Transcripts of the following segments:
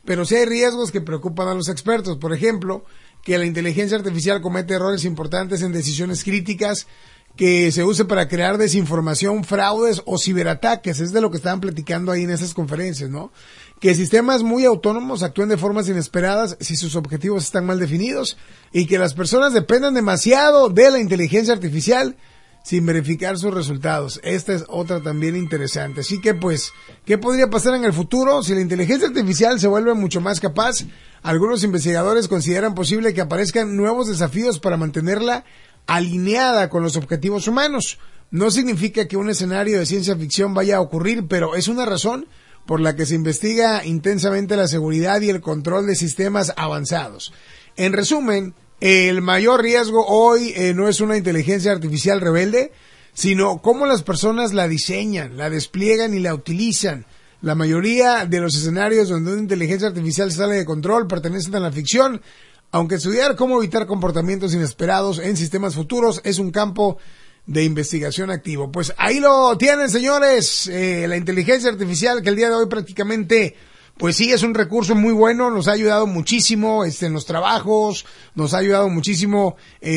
pero sí hay riesgos que preocupan a los expertos. Por ejemplo, que la inteligencia artificial comete errores importantes en decisiones críticas, que se use para crear desinformación, fraudes o ciberataques. Es de lo que estaban platicando ahí en esas conferencias, ¿no? Que sistemas muy autónomos actúen de formas inesperadas si sus objetivos están mal definidos, y que las personas dependan demasiado de la inteligencia artificial sin verificar sus resultados. Esta es otra también interesante. Así que pues, ¿qué podría pasar en el futuro si la inteligencia artificial se vuelve mucho más capaz? Algunos investigadores consideran posible que aparezcan nuevos desafíos para mantenerla alineada con los objetivos humanos. No significa que un escenario de ciencia ficción vaya a ocurrir, pero es una razón por la que se investiga intensamente la seguridad y el control de sistemas avanzados. En resumen, el mayor riesgo hoy no es una inteligencia artificial rebelde, sino cómo las personas la diseñan, la despliegan y la utilizan. La mayoría de los escenarios donde una inteligencia artificial sale de control pertenecen a la ficción, aunque estudiar cómo evitar comportamientos inesperados en sistemas futuros es un campo de investigación activo. Pues ahí lo tienen, señores, la inteligencia artificial, que el día de hoy prácticamente, pues sí, es un recurso muy bueno, nos ha ayudado muchísimo en los trabajos, nos ha ayudado muchísimo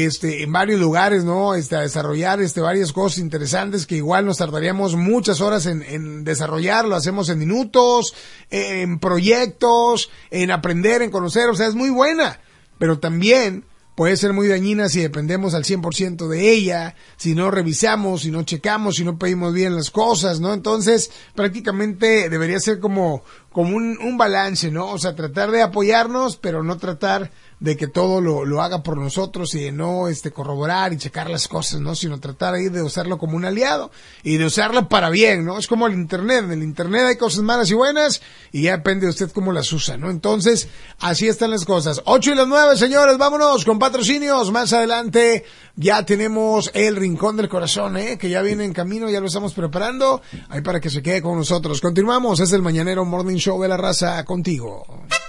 en varios lugares, ¿no? A desarrollar varias cosas interesantes que igual nos tardaríamos muchas horas en desarrollar. Lo hacemos en minutos, en proyectos, en aprender, en conocer. O sea, es muy buena, pero también puede ser muy dañina si dependemos al 100% de ella, si no revisamos, si no checamos, si no pedimos bien las cosas, ¿no? Entonces, prácticamente debería ser como un balance, ¿no? O sea, tratar de apoyarnos, pero no tratar de que todo lo haga por nosotros y de no corroborar y checar las cosas, ¿no? Sino tratar ahí de usarlo como un aliado y de usarlo para bien, ¿no? Es como el internet. En el internet hay cosas malas y buenas y ya depende de usted cómo las usa, ¿no? Entonces, así están las cosas. 8:09, señores, vámonos con patrocinios. Más adelante ya tenemos el Rincón del Corazón, que ya viene en camino, ya lo estamos preparando ahí para que se quede con nosotros. Continuamos, es el Mañanero Morning Show de la Raza contigo.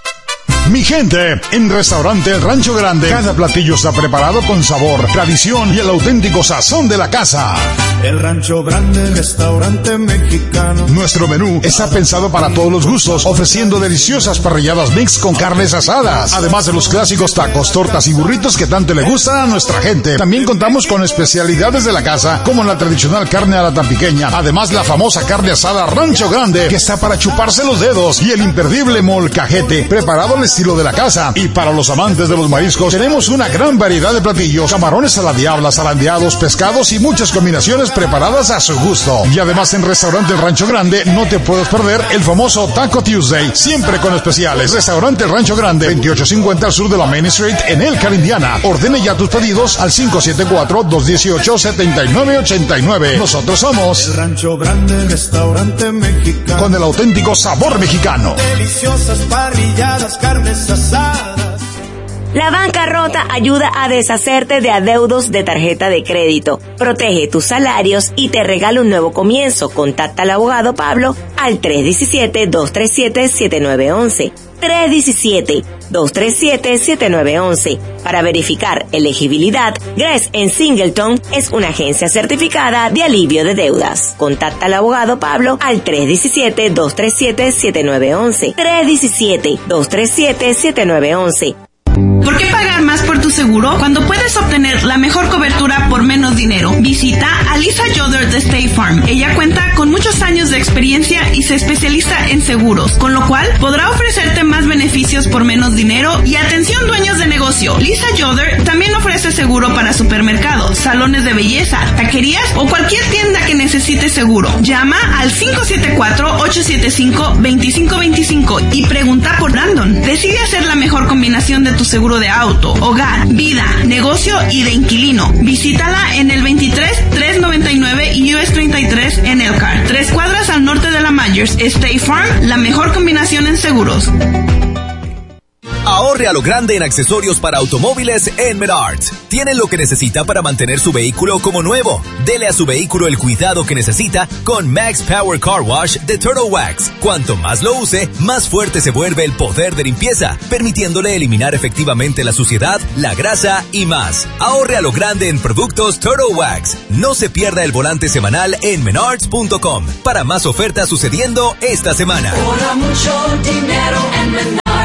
Mi gente, en Restaurante El Rancho Grande, cada platillo está preparado con sabor, tradición y el auténtico sazón de la casa. El Rancho Grande, restaurante mexicano. Nuestro menú está pensado para todos los gustos, ofreciendo deliciosas parrilladas mix con carnes asadas, además de los clásicos tacos, tortas y burritos que tanto le gustan a nuestra gente. También contamos con especialidades de la casa, como la tradicional carne a la tampiqueña, además la famosa carne asada Rancho Grande, que está para chuparse los dedos, y el imperdible molcajete, preparado al estilo de la casa. Y para los amantes de los mariscos, tenemos una gran variedad de platillos: camarones a la diabla, zarandeados, pescados y muchas combinaciones preparadas a su gusto. Y además en Restaurante El Rancho Grande no te puedes perder el famoso Taco Tuesday, siempre con especiales. Restaurante El Rancho Grande, 2850 al sur de la Main Street en Elkhart, Indiana. Ordene ya tus pedidos al 574-218-7989. Nosotros somos El Rancho Grande, restaurante mexicano, con el auténtico sabor mexicano. Deliciosas parrilladas, carnes asadas. La bancarrota ayuda a deshacerte de adeudos de tarjeta de crédito, protege tus salarios y te regala un nuevo comienzo. Contacta al abogado Pablo al 317-237-7911. 317-237-7911. Para verificar elegibilidad, Gress & Singleton es una agencia certificada de alivio de deudas. Contacta al abogado Pablo al 317-237-7911. 317-237-7911. ¿Por qué pagar más por tu seguro cuando puedes obtener la mejor cobertura por menos dinero? Visita a Lisa Yoder de State Farm. Ella cuenta con muchos años de experiencia y se especializa en seguros, con lo cual podrá ofrecerte más beneficios por menos dinero. Y atención, dueños de negocio, Lisa Yoder también ofrece seguro para supermercados, salones de belleza, taquerías o cualquier tienda que necesite seguro. Llama al 574-875-2525 y pregunta por Brandon. Decide hacer la mejor combinación de tu seguro de auto, hogar, vida, negocio y de inquilino. Visítala en el 23399 US 33 en Elkhart, 3 cuadras al norte de la Myers. State Farm, la mejor combinación en seguros. Ahorre a lo grande en accesorios para automóviles en Menards. Tienen lo que necesita para mantener su vehículo como nuevo. Dele a su vehículo el cuidado que necesita con Max Power Car Wash de Turtle Wax. Cuanto más lo use, más fuerte se vuelve el poder de limpieza, permitiéndole eliminar efectivamente la suciedad, la grasa y más. Ahorre a lo grande en productos Turtle Wax. No se pierda el volante semanal en menards.com para más ofertas sucediendo esta semana. Ahorra mucho dinero en Menards.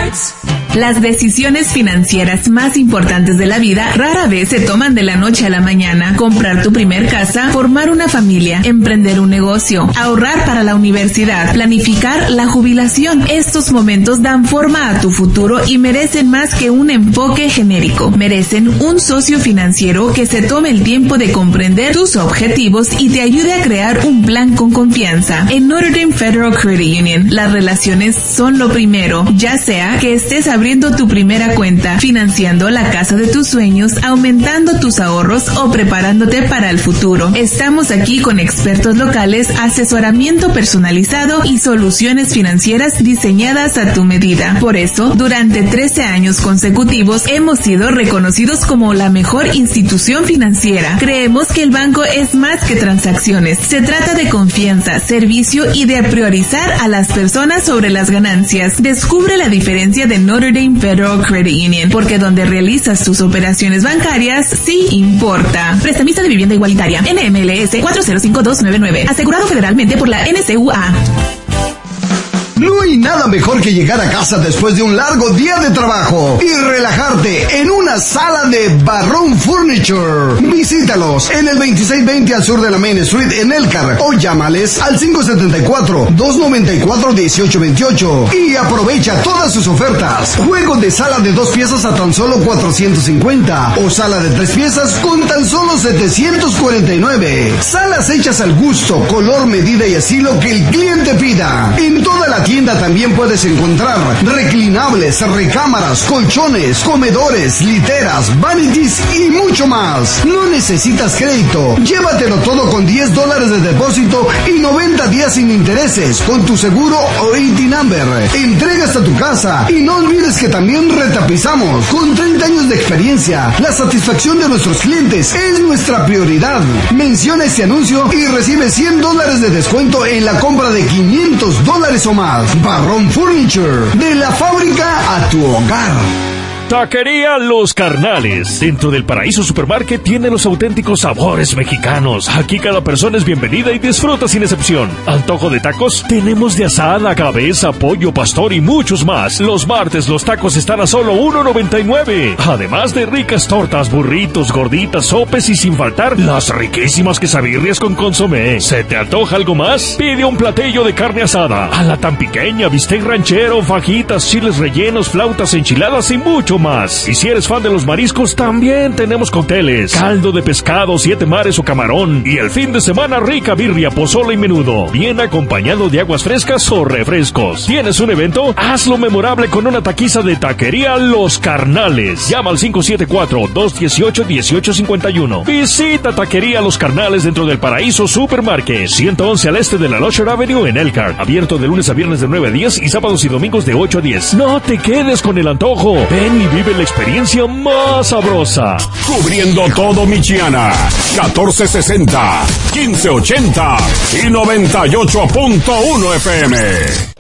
Las decisiones financieras más importantes de la vida rara vez se toman de la noche a la mañana. Comprar tu primer casa, formar una familia, emprender un negocio, ahorrar para la universidad, planificar la jubilación. Estos momentos dan forma a tu futuro y merecen más que un enfoque genérico. Merecen un socio financiero que se tome el tiempo de comprender tus objetivos y te ayude a crear un plan con confianza. En Notre Dame Federal Credit Union, las relaciones son lo primero, ya sea que estés abriendo tu primera cuenta, financiando la casa de tus sueños, aumentando tus ahorros o preparándote para el futuro. Estamos aquí con expertos locales, asesoramiento personalizado y soluciones financieras diseñadas a tu medida. Por eso, durante 13 años consecutivos hemos sido reconocidos como la mejor institución financiera. Creemos que el banco es más que transacciones. Se trata de confianza, servicio y de priorizar a las personas sobre las ganancias. Descubre la diferencia de Notre Dame Federal Credit Union, porque donde realizas tus operaciones bancarias sí importa. Prestamista de vivienda igualitaria, NMLS 405299, asegurado federalmente por la NCUA. No hay nada mejor que llegar a casa después de un largo día de trabajo y relajarte en una sala de Barrón Furniture. Visítalos en el 2620 al sur de la Main Street en Elkhart o llámales al 574-294-1828 y aprovecha todas sus ofertas. Juego de sala de 2 piezas a tan solo $450 o sala de 3 piezas con tan solo $749. Salas hechas al gusto, color, medida y estilo que el cliente pida. En toda la tienda también puedes encontrar reclinables, recámaras, colchones, comedores, literas, vanities y mucho más. No necesitas crédito. Llévatelo todo con $10 de depósito y 90 días sin intereses con tu seguro o IT number. Entrega hasta tu casa y no olvides que también retapizamos. Con 30 años de experiencia, la satisfacción de nuestros clientes es nuestra prioridad. Menciona este anuncio y recibe $100 de descuento en la compra de $500 o más. Barrón Furniture, de la fábrica a tu hogar. Taquería Los Carnales. Dentro del Paraíso Supermarket tiene los auténticos sabores mexicanos. Aquí cada persona es bienvenida y disfruta sin excepción. Antojo de tacos, tenemos de asada, cabeza, pollo, pastor y muchos más. Los martes los tacos están a solo $1.99. Además de ricas tortas, burritos, gorditas, sopes y sin faltar las riquísimas quesabirrias con consomé. ¿Se te antoja algo más? Pide un platillo de carne asada, a la tan pequeña, bistec ranchero, fajitas, chiles rellenos, flautas, enchiladas y mucho más. Y si eres fan de los mariscos, también tenemos cócteles, caldo de pescado, 7 mares o camarón, y el fin de semana rica birria, pozole y menudo, bien acompañado de aguas frescas o refrescos. ¿Tienes un evento? Hazlo memorable con una taquiza de Taquería Los Carnales. Llama al 574-218-1851. Visita Taquería Los Carnales dentro del Paraíso Supermarket, 111 al este de la Locher Avenue en Elkhart. Abierto de lunes a viernes de 9 a 10 y sábados y domingos de 8 a 10. No te quedes con el antojo. Ven y vive la experiencia más sabrosa. Cubriendo todo Michiana, 1460, 1580 y 98.1 FM.